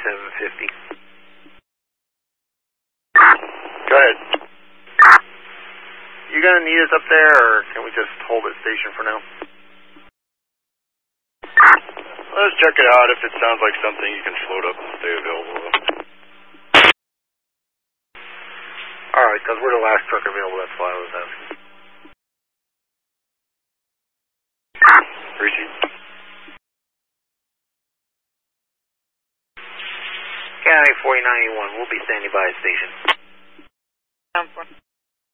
750. Go ahead. You gonna need us up there, or can we just hold at station for now? Let's check it out. If it sounds like something, you can float up and stay available. Alright, because we're the last truck available, that's why I was asking. Receive. County 4091, we'll be standing by at station.